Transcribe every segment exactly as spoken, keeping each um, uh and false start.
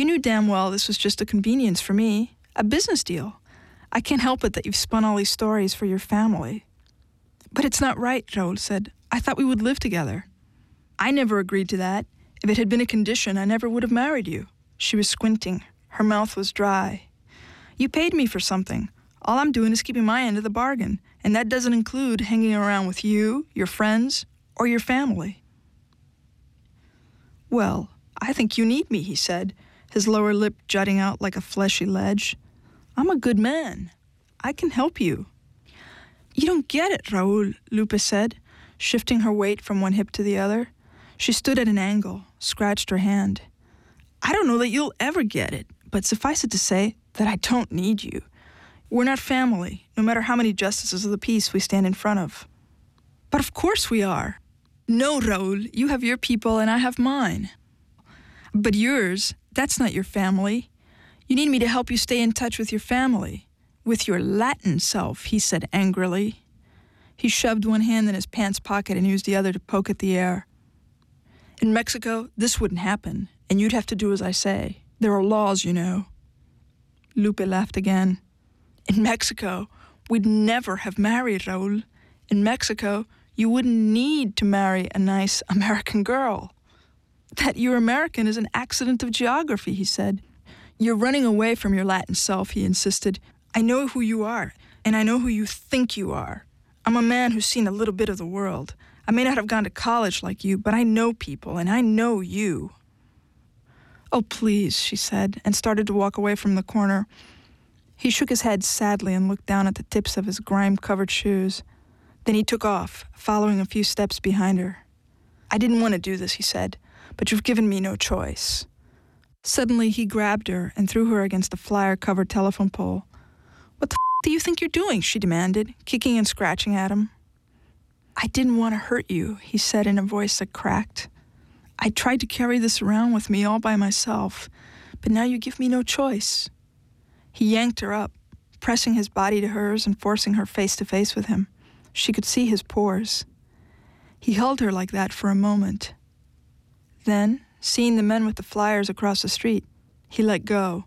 You knew damn well this was just a convenience for me, a business deal. I can't help it that you've spun all these stories for your family. But it's not right, Raoul said. I thought we would live together. I never agreed to that. If it had been a condition, I never would have married you. She was squinting. Her mouth was dry. You paid me for something. All I'm doing is keeping my end of the bargain, and that doesn't include hanging around with you, your friends, or your family. Well, I think you need me, he said, his lower lip jutting out like a fleshy ledge. I'm a good man. I can help you. You don't get it, Raoul, Lupe said, shifting her weight from one hip to the other. She stood at an angle, scratched her hand. I don't know that you'll ever get it, but suffice it to say that I don't need you. We're not family, no matter how many justices of the peace we stand in front of. But of course we are. No, Raoul, you have your people and I have mine. But yours, that's not your family. You need me to help you stay in touch with your family. With your Latin self, he said angrily. He shoved one hand in his pants pocket and used the other to poke at the air. In Mexico, this wouldn't happen, and you'd have to do as I say. There are laws, you know. Lupe laughed again. In Mexico, we'd never have married, Raoul. In Mexico, you wouldn't need to marry a nice American girl. That you're American is an accident of geography, he said. You're running away from your Latin self, he insisted. I know who you are, and I know who you think you are. I'm a man who's seen a little bit of the world. I may not have gone to college like you, but I know people, and I know you. Oh, please, she said, and started to walk away from the corner. He shook his head sadly and looked down at the tips of his grime-covered shoes. Then he took off, following a few steps behind her. I didn't want to do this, he said, but you've given me no choice. Suddenly, he grabbed her and threw her against the flyer-covered telephone pole. What the f*** do you think you're doing? She demanded, kicking and scratching at him. I didn't want to hurt you, he said in a voice that cracked. I tried to carry this around with me all by myself, but now you give me no choice. He yanked her up, pressing his body to hers and forcing her face to face with him. She could see his pores. He held her like that for a moment. Then, seeing the men with the flyers across the street, he let go.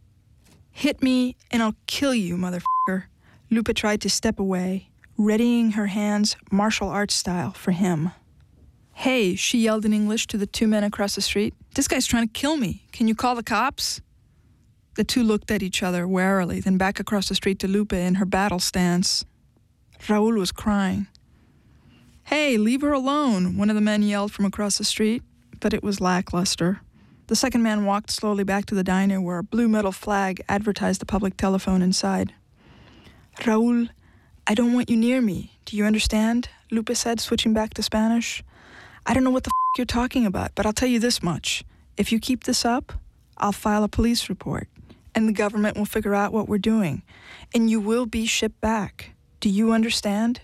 Hit me and I'll kill you, motherfucker. Lupe tried to step away, readying her hands martial arts style for him. Hey, she yelled in English to the two men across the street. This guy's trying to kill me. Can you call the cops? The two looked at each other warily, then back across the street to Lupe in her battle stance. Raoul was crying. Hey, leave her alone, one of the men yelled from across the street, but it was lackluster. The second man walked slowly back to the diner where a blue metal flag advertised the public telephone inside. Raoul, I don't want you near me. Do you understand? Lupe said, switching back to Spanish. I don't know what the f*** you're talking about, but I'll tell you this much. If you keep this up, I'll file a police report, and the government will figure out what we're doing, and you will be shipped back. Do you understand?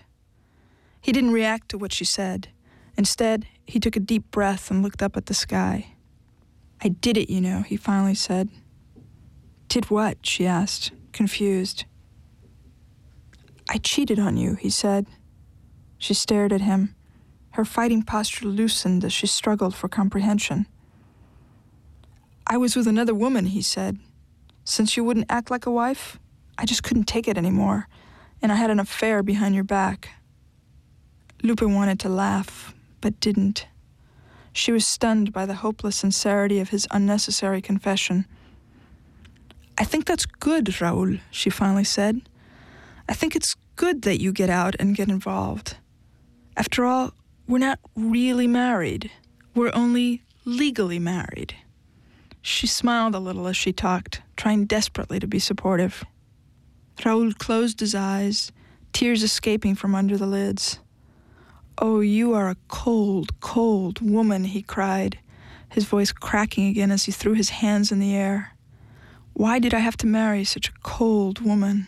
He didn't react to what she said. Instead, he took a deep breath and looked up at the sky. I did it, you know, he finally said. Did what? She asked, confused. I cheated on you, he said. She stared at him. Her fighting posture loosened as she struggled for comprehension. I was with another woman, he said. Since you wouldn't act like a wife, I just couldn't take it anymore, and I had an affair behind your back. Lupe wanted to laugh, but didn't. She was stunned by the hopeless sincerity of his unnecessary confession. I think that's good, Raoul, she finally said. I think it's good that you get out and get involved. After all, we're not really married. We're only legally married. She smiled a little as she talked, trying desperately to be supportive. Raoul closed his eyes, tears escaping from under the lids. Oh, you are a cold, cold woman, he cried, his voice cracking again as he threw his hands in the air. Why did I have to marry such a cold woman?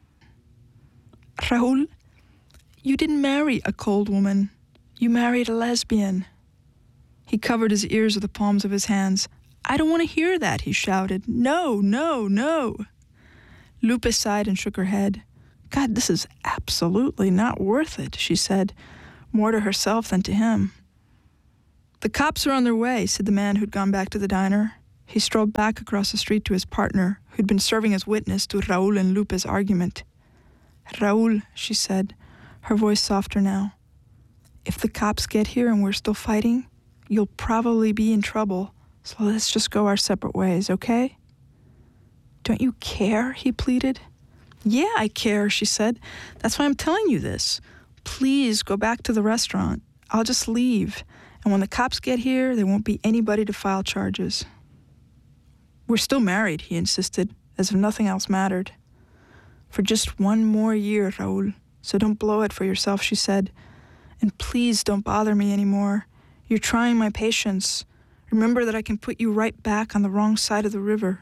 Raoul, you didn't marry a cold woman. You married a lesbian. He covered his ears with the palms of his hands. I don't want to hear that, he shouted. No, no, no. Lupe sighed and shook her head. God, this is absolutely not worth it, she said, more to herself than to him. The cops are on their way, said the man who'd gone back to the diner. He strolled back across the street to his partner, who'd been serving as witness to Raul and Lupe's argument. Raul, she said, her voice softer now. If the cops get here and we're still fighting, you'll probably be in trouble, so let's just go our separate ways, okay? Don't you care? He pleaded. Yeah, I care, she said. That's why I'm telling you this. Please go back to the restaurant. I'll just leave. And when the cops get here, there won't be anybody to file charges. We're still married, he insisted, as if nothing else mattered. For just one more year, Raul, so don't blow it for yourself, she said. And please don't bother me anymore. You're trying my patience. Remember that I can put you right back on the wrong side of the river.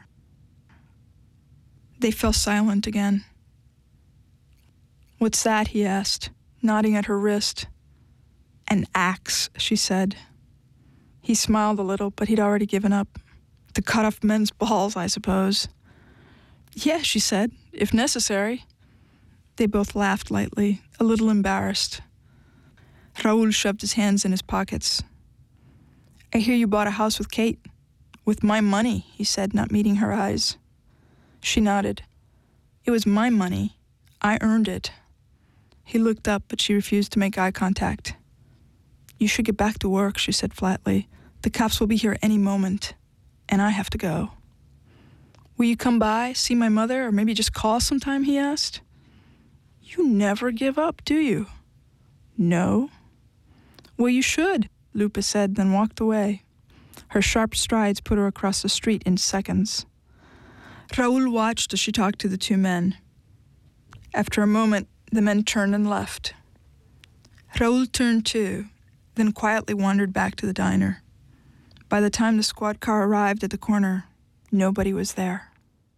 They fell silent again. What's that? He asked, nodding at her wrist. An axe, she said. He smiled a little, but he'd already given up. To cut off men's balls, I suppose. Yeah, she said, if necessary. They both laughed lightly, a little embarrassed. Raul shoved his hands in his pockets. I hear you bought a house with Kate. With my money, he said, not meeting her eyes. She nodded. It was my money. I earned it. He looked up, but she refused to make eye contact. You should get back to work, she said flatly. The cops will be here any moment, and I have to go. Will you come by, see my mother, or maybe just call sometime, he asked. You never give up, do you? No. Well, you should, Lupe said, then walked away. Her sharp strides put her across the street in seconds. Raul watched as she talked to the two men. After a moment, the men turned and left. Raul turned too, then quietly wandered back to the diner. By the time the squad car arrived at the corner, nobody was there.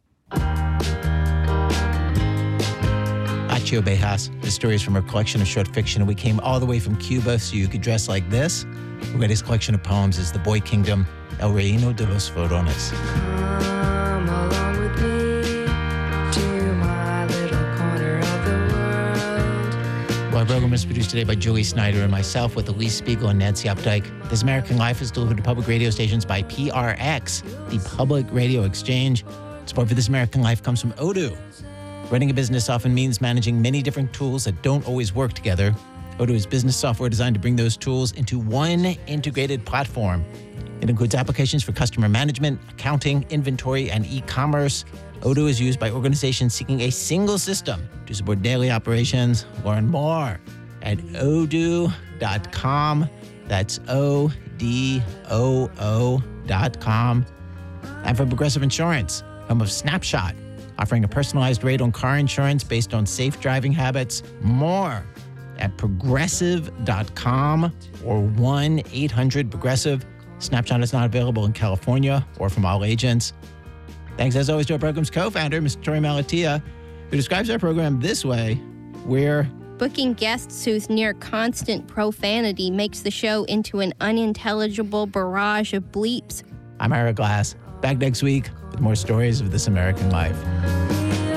Accio Bejas. The story is from her collection of short fiction, and we came all the way from Cuba so you could dress like this. We read his collection of poems is The Boy Kingdom, El Reino de los Forones. Come along with me to my little corner of the world. Well, our program is produced today by Julie Snyder and myself with Elise Spiegel and Nancy Updike. This American Life is delivered to public radio stations by P R X, the Public Radio Exchange. Support for This American Life comes from Odoo. Running a business often means managing many different tools that don't always work together. Odoo is business software designed to bring those tools into one integrated platform. It includes applications for customer management, accounting, inventory, and e-commerce. Odoo is used by organizations seeking a single system to support daily operations. Learn more at odoo dot com. That's O D O O dot com. And for Progressive Insurance, home of Snapshot, offering a personalized rate on car insurance based on safe driving habits. More at progressive dot com or one eight hundred progressive. Snapshot is not available in California or from all agents. Thanks, as always, to our program's co-founder, Mister Torey Malatia, who describes our program this way. We're booking guests whose near constant profanity makes the show into an unintelligible barrage of bleeps. I'm Ira Glass. Back next week with more stories of This American Life.